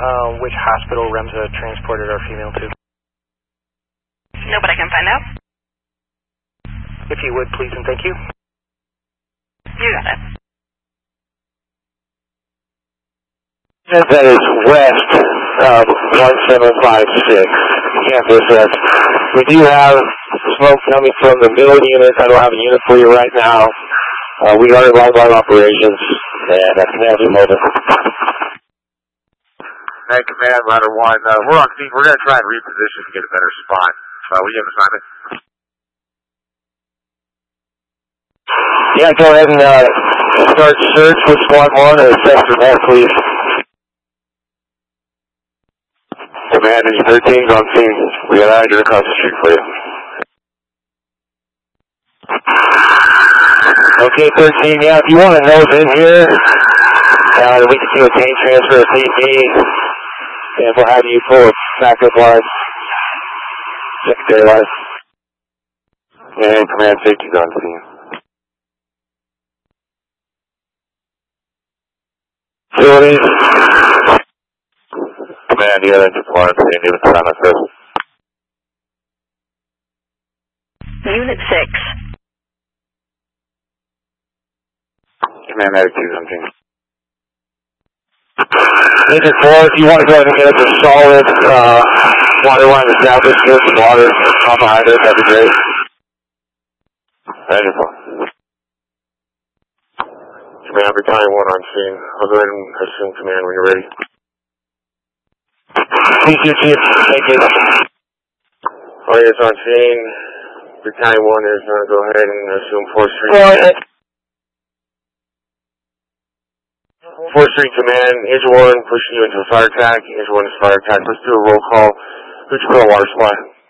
which hospital REMSA transported our female to? No, but I can find out. If you would, please, and thank you. You got it. That is west of 1756 campus. We do have smoke coming from the middle unit. I don't have a unit for you right now. We are in live operations, and that's command at the moment. Hey, command, ladder 1. We're on scene. We're going to try and reposition to get a better spot. We have assignment. Yeah, go ahead and start search with squad 1 and sector that, please. Command, any 13's on scene. We got out here across the street for you. Okay, 13, yeah, if you want to nose in here, we can do a tank transfer if need be, and we'll have you pull a backup line, secondary line. And command safety's on scene. Facilities. Command, the other deployment on scene, give us time on this. Unit 6. Command, medic 2's on scene. Agent 4, if you want to go ahead and get us a solid water line established, give us some water off behind us, that'd be great. Agent 4. Command, battalion 1 on scene. I'll go ahead and assume command when you're ready. Please do, Chief. Thank you. Oh, it's on scene. Battalion 1 is going to go ahead and assume 4th Street. Well, 4th Street Command, Agent 1 pushing you into a fire attack. Agent 1 is fire attack. Let's do a roll call. Who'd you put on water supply?